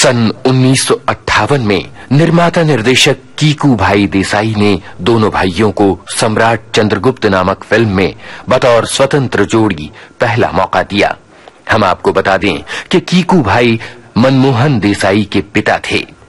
सन 1958 में निर्माता निर्देशक कीकू भाई देसाई ने दोनों भाइयों को सम्राट चंद्रगुप्त नामक फिल्म में बतौर स्वतंत्र जोड़ी पहला मौका दिया। हम आपको बता दें कि कीकू भाई मनमोहन देसाई के पिता थे।